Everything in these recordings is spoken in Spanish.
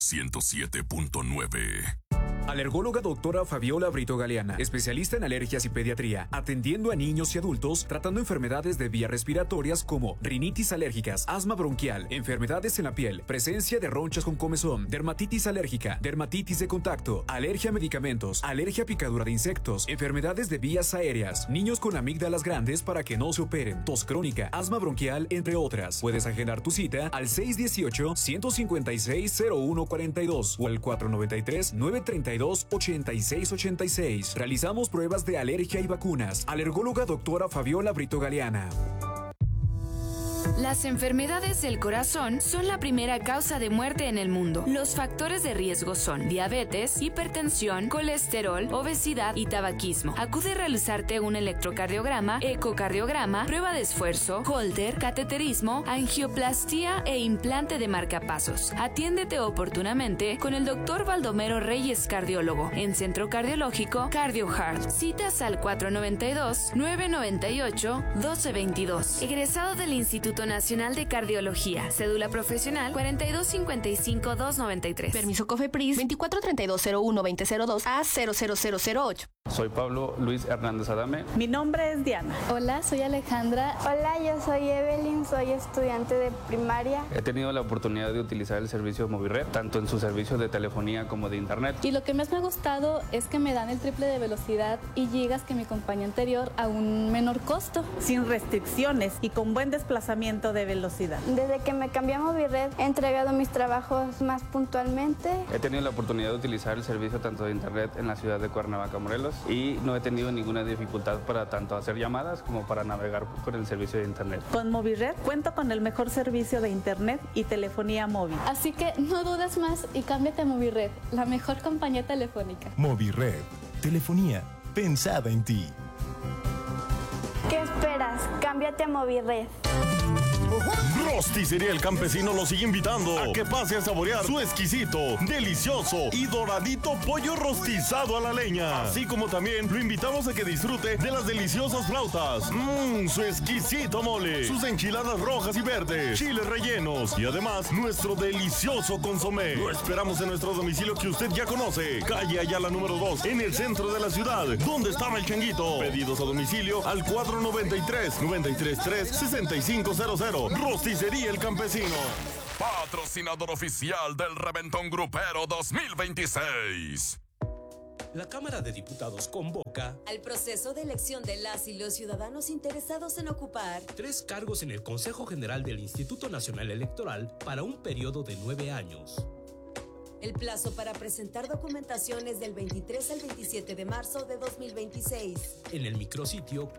107.9. Alergóloga doctora Fabiola Brito Galeana, especialista en alergias y pediatría, atendiendo a niños y adultos, tratando enfermedades de vías respiratorias como rinitis alérgicas, asma bronquial, enfermedades en la piel, presencia de ronchas con comezón, dermatitis alérgica, dermatitis de contacto, alergia a medicamentos, alergia a picadura de insectos, enfermedades de vías aéreas, niños con amígdalas grandes para que no se operen, tos crónica, asma bronquial, entre otras. Puedes agendar tu cita al 618-156-0142 o al 493-932-8686. Realizamos pruebas de alergia y vacunas. Alergóloga doctora Fabiola Brito Galeana. Las enfermedades del corazón son la primera causa de muerte en el mundo. Los factores de riesgo son diabetes, hipertensión, colesterol, obesidad y tabaquismo. Acude a realizarte un electrocardiograma, ecocardiograma, prueba de esfuerzo, Holter, cateterismo, angioplastía e implante de marcapasos. Atiéndete oportunamente con el Dr. Baldomero Reyes, cardiólogo, en Centro Cardiológico CardioHeart. Citas al 492-998-1222. Egresado del Instituto Nacional de Cardiología. Cédula profesional 4255-293. Permiso COFEPRIS 243201-2002 a 00008. Soy Pablo Luis Hernández Adame. Mi nombre es Diana. Hola, soy Alejandra. Hola, yo soy Evelyn, soy estudiante de primaria. He tenido la oportunidad de utilizar el servicio de Movired, tanto en su servicio de telefonía como de internet. Y lo que más me ha gustado es que me dan el triple de velocidad y gigas que mi compañía anterior a un menor costo. Sin restricciones y con buen desplazamiento de velocidad. Desde que me cambié a Movired he entregado mis trabajos más puntualmente. He tenido la oportunidad de utilizar el servicio tanto de internet en la ciudad de Cuernavaca, Morelos, y no he tenido ninguna dificultad para tanto hacer llamadas como para navegar con el servicio de internet. Con Movired cuento con el mejor servicio de internet y telefonía móvil. Así que no dudes más y cámbiate a Movired, la mejor compañía telefónica. Movired, telefonía pensada en ti. ¿Qué esperas? Cámbiate a Movired. Rosticería El Campesino lo sigue invitando a que pase a saborear su exquisito, delicioso y doradito pollo rostizado a la leña. Así como también lo invitamos a que disfrute de las deliciosas flautas, su exquisito mole, sus enchiladas rojas y verdes, chiles rellenos y además nuestro delicioso consomé. Lo esperamos en nuestro domicilio que usted ya conoce, calle Ayala número 2, en el centro de la ciudad, donde estaba el changuito. Pedidos a domicilio al 493-933-6500. Rosticería El Campesino. Patrocinador oficial del Reventón Grupero 2026. La Cámara de Diputados convoca al proceso de elección de las y los ciudadanos interesados en ocupar 3 cargos en el Consejo General del Instituto Nacional Electoral para un periodo de 9 años. El plazo para presentar documentación es del 23 al 27 de marzo de 2026. En el micrositio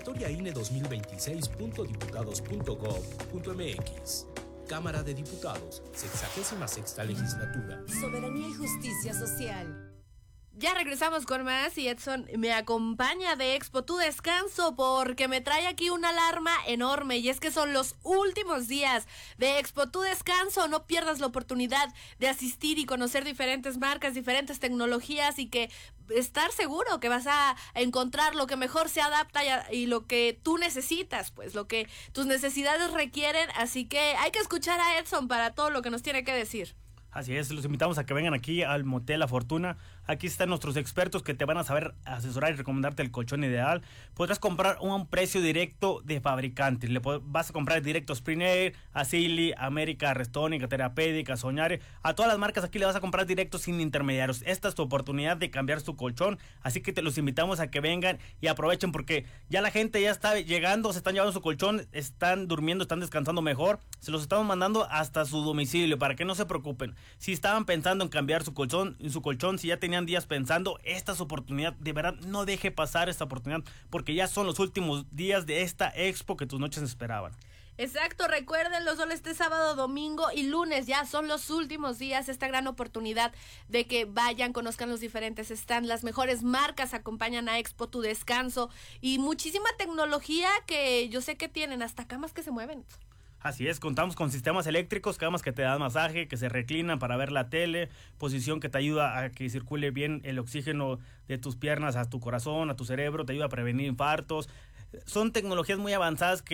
convocatoriaine2026.diputados.gov.mx. Cámara de Diputados, 66ª legislatura. Soberanía y justicia social. Ya regresamos con más y Edson me acompaña de Expo Tu Descanso porque me trae aquí una alarma enorme y es que son los últimos días de Expo Tu Descanso. No pierdas la oportunidad de asistir y conocer diferentes marcas, diferentes tecnologías y que estar seguro que vas a encontrar lo que mejor se adapta y lo que tú necesitas, pues lo que tus necesidades requieren. Así que hay que escuchar a Edson para todo lo que nos tiene que decir. Así es, los invitamos a que vengan aquí al Motel La Fortuna. Aquí están nuestros expertos que te van a saber asesorar y recomendarte el colchón ideal. Podrás comprar a un precio directo de fabricante. Vas a comprar directo a Spring Air, a Sealy, América, Restonic, Therapeutic, Soñare. A todas las marcas aquí le vas a comprar directo sin intermediarios. Esta es tu oportunidad de cambiar tu colchón. Así que te los invitamos a que vengan y aprovechen porque ya la gente ya está llegando, se están llevando su colchón, están durmiendo, están descansando mejor. Se los estamos mandando hasta su domicilio para que no se preocupen. Si estaban pensando en cambiar su colchón, si ya tenían días pensando, esta es su oportunidad. De verdad, no deje pasar esta oportunidad porque ya son los últimos días de esta expo que tus noches esperaban. Exacto, recuérdenlo, solo este sábado, domingo y lunes, ya son los últimos días, esta gran oportunidad de que vayan, conozcan los diferentes stands, las mejores marcas acompañan a Expo Tu Descanso y muchísima tecnología que yo sé que tienen, hasta camas que se mueven. Así es, contamos con sistemas eléctricos, camas que te dan masaje, que se reclinan para ver la tele, posición que te ayuda a que circule bien el oxígeno de tus piernas a tu corazón, a tu cerebro, te ayuda a prevenir infartos. Son tecnologías muy avanzadas que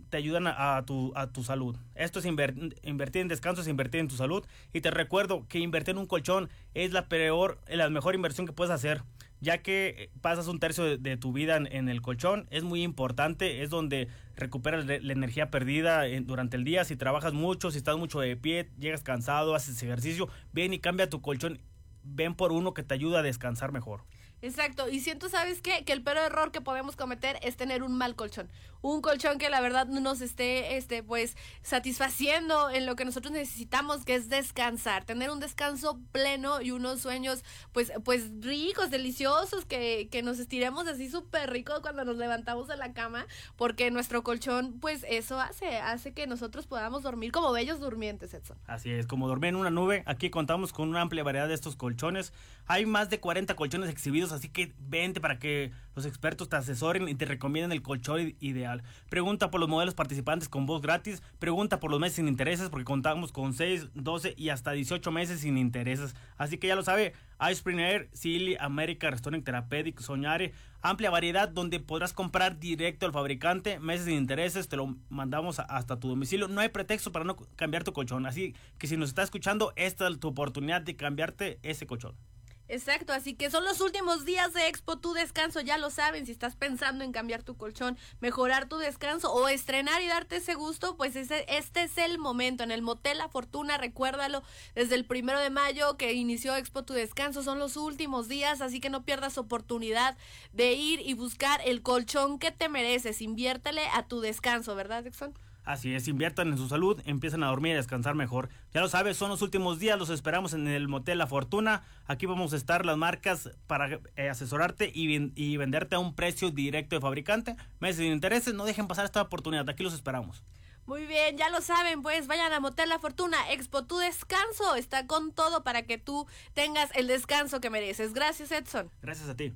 te ayudan a tu salud. Esto es invertir en descanso, es invertir en tu salud. Y te recuerdo que invertir en un colchón es la mejor inversión que puedes hacer, ya que pasas un tercio de tu vida en el colchón. Es muy importante, es donde recuperas la energía perdida durante el día. Si trabajas mucho, si estás mucho de pie, llegas cansado, haces ejercicio, ven y cambia tu colchón. Ven por uno que te ayuda a descansar mejor. Exacto, y siento, ¿sabes qué? Que el peor error que podemos cometer es tener un mal colchón. Un colchón que la verdad no nos esté, pues, satisfaciendo en lo que nosotros necesitamos, que es descansar. Tener un descanso pleno y unos sueños, pues ricos, deliciosos, que nos estiremos así súper rico cuando nos levantamos de la cama, porque nuestro colchón, pues, eso hace que nosotros podamos dormir como bellos durmientes, Edson. Así es, como dormir en una nube. Aquí contamos con una amplia variedad de estos colchones. Hay más de 40 colchones exhibidos, así que vente para que los expertos te asesoren y te recomienden el colchón ideal. Pregunta por los modelos participantes con voz gratis, pregunta por los meses sin intereses, porque contamos con 6, 12 y hasta 18 meses sin intereses. Así que ya lo sabe, iSpring Air, Silly, America, Restaurant Therapeutic, Soñare, amplia variedad donde podrás comprar directo al fabricante, meses sin intereses, te lo mandamos hasta tu domicilio. No hay pretexto para no cambiar tu colchón, así que si nos está escuchando, esta es tu oportunidad de cambiarte ese colchón. Exacto, así que son los últimos días de Expo Tu Descanso, ya lo saben. Si estás pensando en cambiar tu colchón, mejorar tu descanso o estrenar y darte ese gusto, pues este es el momento. En el Motel La Fortuna, recuérdalo, desde el 1 de mayo que inició Expo Tu Descanso, son los últimos días, así que no pierdas oportunidad de ir y buscar el colchón que te mereces. Inviértele a tu descanso, ¿verdad, Dixon? Así es, inviertan en su salud, empiezan a dormir y a descansar mejor. Ya lo sabes, son los últimos días, los esperamos en el Motel La Fortuna. Aquí vamos a estar las marcas para asesorarte y venderte a un precio directo de fabricante. Meses sin intereses, no dejen pasar esta oportunidad, aquí los esperamos. Muy bien, ya lo saben, pues vayan a Motel La Fortuna. Expo Tu Descanso está con todo para que tú tengas el descanso que mereces. Gracias, Edson. Gracias a ti.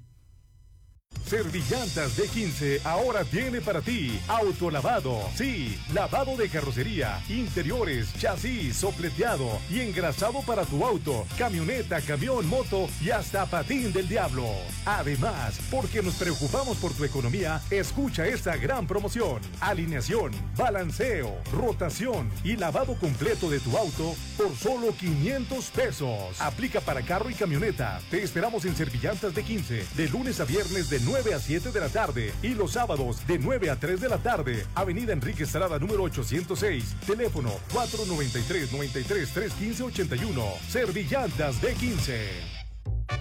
Servillantas D15 ahora tiene para ti autolavado. Sí, lavado de carrocería, interiores, chasis, sopleteado y engrasado para tu auto, camioneta, camión, moto y hasta patín del diablo. Además, porque nos preocupamos por tu economía, escucha esta gran promoción. Alineación, balanceo, rotación y lavado completo de tu auto por solo 500 pesos. Aplica para carro y camioneta. Te esperamos en Servillantas D15 de lunes a viernes de 9 a 7 de la tarde y los sábados de 9 a 3 de la tarde. Avenida Enrique Estrada número 806, teléfono 493-93-315-81. Servillantas D15.